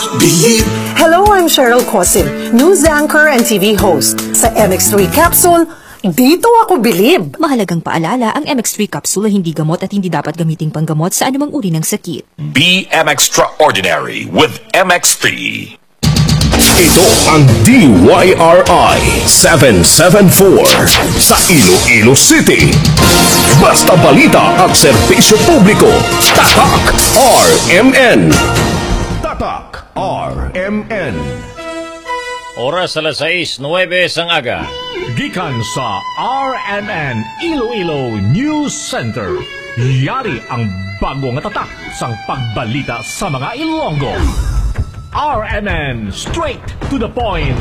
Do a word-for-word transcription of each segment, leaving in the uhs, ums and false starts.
Believe. Hello, I'm Cheryl Cosin, news anchor and T V host. Sa M X three Capsule, dito ako bilib. Mahalagang paalala, ang M X three capsule ay hindi gamot at hindi dapat gamiting panggamot sa anumang uri ng sakit. Be M Extraordinary with M X three. Ito ang D Y R I seven seven four sa Iloilo City. Basta balita at serbisyo publiko. Tatak R M N. Tatak R M N. Oras alas sais nuwebe sang aga. Gikan sa R M N Iloilo News Center. Yari ang bagong tatak sang pagbalita sa mga Ilonggo. R M N Straight to the Point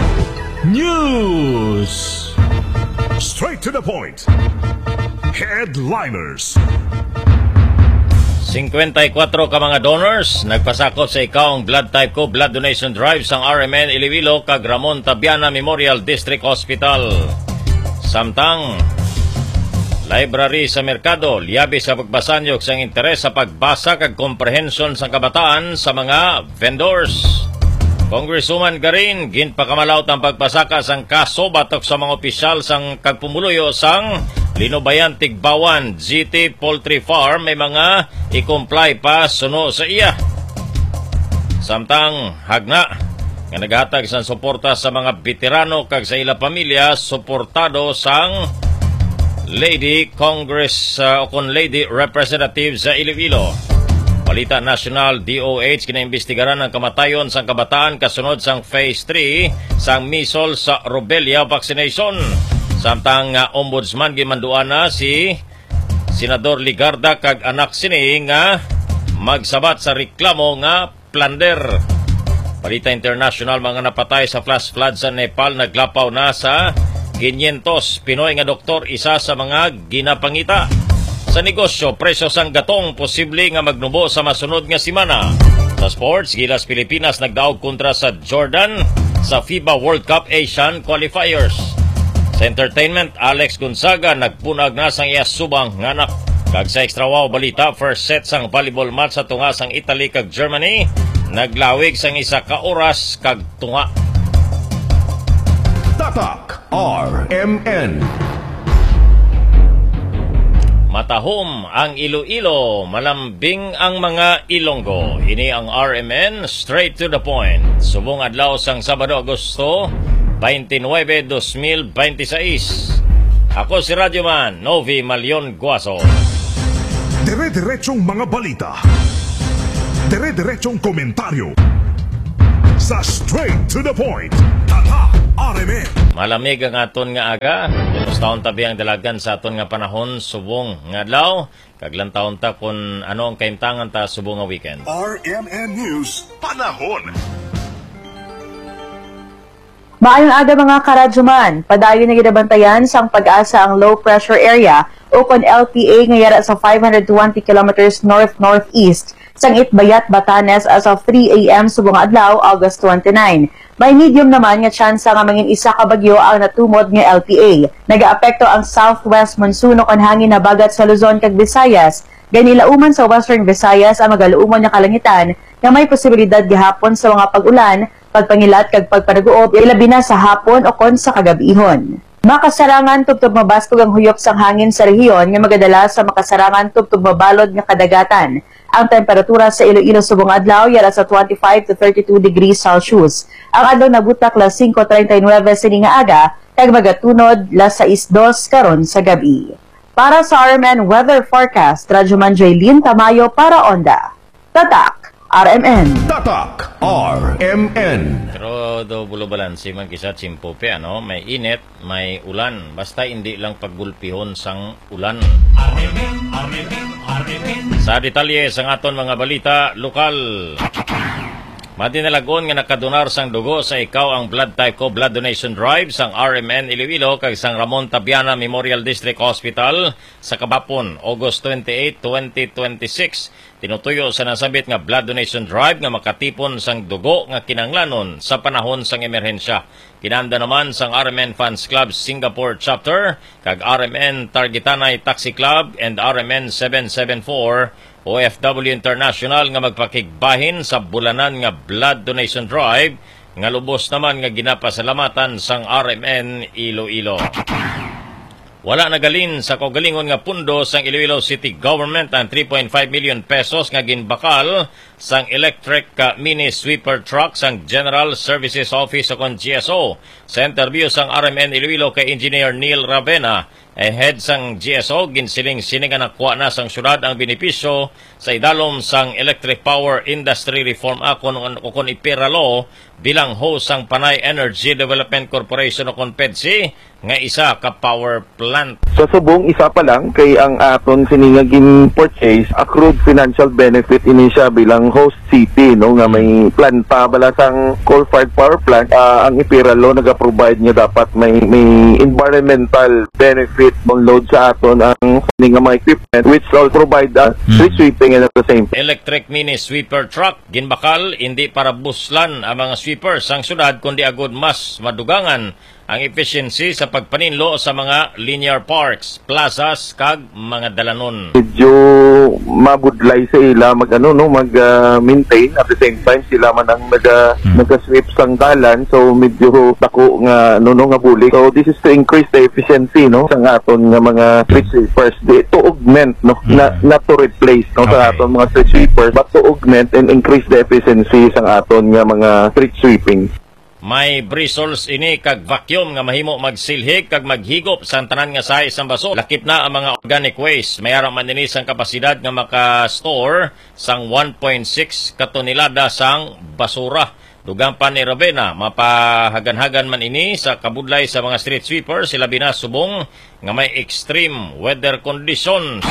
News. Straight to the point. Headliners. fifty-four ka mga donors nagpasakop sa ikaw ang blood type ko blood donation drive sang R M N Iloilo kag Ramon Tabiana Memorial District Hospital. Samtang library sa merkado liabi sa pagbasanyog sang interes sa pagbasa kag comprehension sang kabataan sa mga vendors. Congresswoman Garin ginpakamalaut ang pagpasaka sang kaso batok sa mga opisyal sang kagpumuluyo sang Linubayan Tigbawan G T Poultry Farm may mga i-comply pa suno sa iya. Samtang hagna nga naghatag sang suporta sa mga veterano kag sa ila pamilya suportado sang Lady Congress uh, o kon Lady Representative sa Iloilo. Balita National D O H kinaimbestigaran ang kamatayon sang kabataan kasunod sang Phase three sang measles sa rubella vaccination. Samtang uh, ombudsman gimanduan na si Senador Ligarda kag anak sini nga magsabat sa reklamo nga plunder. Balita International, mga napatay sa flash flood sa Nepal naglapaw na sa five hundred Pinoy nga doktor, isa sa mga ginapangita. Sa negosyo, presyo sang gatong posible nga magnubo sa masunod nga simana. Sa sports, Gilas Pilipinas nagdaog kontra sa Jordan sa FIBA World Cup Asian Qualifiers. Sa entertainment, Alex Gonzaga nagpunag na sang iya subang nganak. Kag sa extra wow balita, first set sang volleyball match sa tunga sang Italy kag Germany naglawig sang isa ka oras kag tunga. Tatak R M N. Matahom ang Iloilo, malambing ang mga Ilonggo. Ini ang R M N, straight to the point. Subong adlaw sang Sabado, Agosto twenty-nine, twenty twenty-six. Ako si Radyoman Novi Malion Guaso. Dire-diretsong mga balita. Dire-diretsong komentaryo. Sa straight to the point. Tatak R M N. Malamig ang aton nga aga. Dunos taon tabi ang dalagan sa aton nga panahon subong nga adlaw. Kaglang taon ta kung ano ang kaimtangan ta subong nga weekend. R M N News Panahon. Maayong aga mga karadyoman, padayon na ginabantayan sang pag-asa ang low pressure area o kon L P A ngayara sa five hundred twenty kilometers north-northeast sang Itbayat, Batanes as of three a m subong adlaw, August twenty-nine. May medium naman nga tsansa nga mangin isa ka bagyo ang natumod nga L P A. Nagaapekto ang southwest monsoon o kon hangin na bagat sa Luzon kag Visayas. Ganilauman sa Western Visayas ang magaluumon nga kalangitan nga may posibilidad gihapon sa mga pag-ulan, pagpangilat kag pagpanaguob ilabi na sa hapon o kon sa kagabihon. Makasarangan tubtub mabaskog ang huyop sang hangin sa rehiyon nga magadala sa makasarangan tubtub mabalod nga kadagatan. Ang temperatura sa Iloilo subong adlaw yara sa twenty-five to thirty-two degrees Celsius. Ang adlaw nabutak las cinco thirty-nine sini nga aga kag magatunod las sais dos karon sa gabi. Para sa R M N Weather Forecast, Radyoman Jaylin Tamayo para Onda. Tatak R M N. Tatak R M N. Pero do bulo balansi man kisa chimpope ano, may init, may ulan, basta hindi lang paggulpihon sang ulan. R M N, R M N, R M N. Sa detalye sang aton mga balita lokal. Madinalagon nga nakadonar sang dugo sa ikaw ang blood type ko blood donation drive sang R M N Iloilo kag sang Ramon Tabiana Memorial District Hospital sa Kabapon, August twenty-eighth, twenty twenty-six. Tinutuyo sa nasabit nga blood donation drive nga makatipon sang dugo nga kinanglanon sa panahon sang emerhensya. Kinanda naman sang R M N Fans Club Singapore Chapter kag R M N Targetanay Taxi Club and R M N seven seven four O F W International nga magpakigbahin sa bulanan nga blood donation drive nga lubos naman nga ginapasalamatan sang R M N Iloilo. Wala nagalin sa kaugalingon nga pundo sang Iloilo City Government ang three point five million pesos nga ginbakal sang electric uh, mini sweeper truck sang General Services Office o kon G S O. Sa interview sang R M N Iloilo kay Engineer Neil Ravena, ay head sang G S O, ginsiling sining nga nakuha na sang syudad ang benepisyo sa idalom sang Electric Power Industry Reform Act o kon ipiralo bilang host sang Panay Energy Development Corporation o kon P E D C nga isa ka power plant. Sa subong isa pa lang kay ang aton siningagin purchase accrued financial benefit ini siya bilang host city no nga may planta bala sang coal-fired power plant. Uh, ang ipiralo naga-provide niya dapat may may environmental benefit on load sa aton ang nga mga equipment which all provide us uh, street sweeping and at the same time. Electric mini sweeper truck ginbakal hindi para buslan ang mga sweepers sang syudad kundi agud mas madugangan ang efficiency sa pagpaninlo sa mga linear parks, plazas kag mga dalanon. Medyo mabudlay sa ila mag ano no mag uh, maintain at the same time sila man ang naga hmm. naga-sweep sang dalan, so medyo dako nga no no nga bulik. So this is to increase the efficiency no sang aton nga mga street sweepers, di, to augment no hmm. na, not to replace no okay. sa aton mga street sweepers but to augment and increase the efficiency sang aton nga mga street sweeping. May bristles ini kag vacuum nga mahimo magsilhig kag maghigop sa tanan nga size sang baso. Lakip na ang mga organic waste. Mayroon man dinhi sang kapasidad nga maka-store sang one point six katonelada sang basura. Dugang pa ni Ravena, mapahagan-hagan man ini sa kabudlay sa mga street sweepers sila binasubong nga may extreme weather conditions.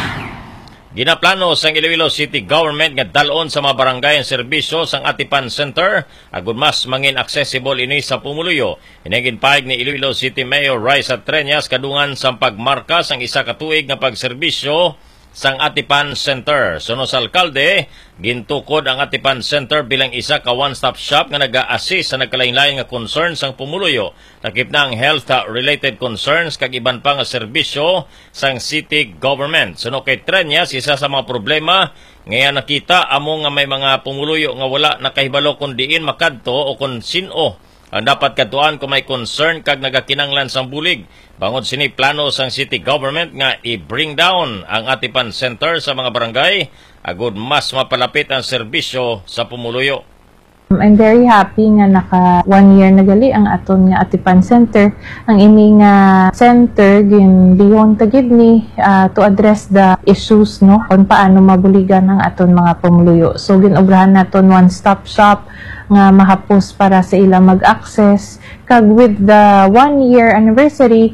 Ginaplano sang Iloilo City Government nga dalon sa mga barangay ang serbisyo sang Atipan Center agud mas mangin accessible ini sa pumuluyo. Inigin paig ni Iloilo City Mayor Raisa Treñas kadungan sa pagmarka sang isa ka tuig nga pagserbisyo sang Atipan Center. Suno sa alkalde, gintukod ang Atipan Center bilang isa ka one-stop shop nga naga-assist sa nagkalain-lain nga concerns sang pumuluyo. Takip na ang health-related concerns kag iban pa nga serbisyo sang city government. Suno kay Treñas, isa sa mga problema ngayon nakita amo nga may mga pumuluyo nga wala nakahibalo kung diin makadto o kung sino ang dapat katuan kung may concern kag nagakinanglan sang bulig. Bangod sini plano sang city government nga i-bring down ang Atipan Center sa mga barangay agud mas mapalapit ang serbisyo sa pumuluyo. I'm very happy nga naka one year nagali ang aton nga Atipan Center. Ang ini nga center gin beyond tagid ni uh, to address the issues no kung paano mabuligan ang aton mga pumuluyo. So ginobrahan naton one stop shop nga mahapos para sa ila mag-access kag with the one year anniversary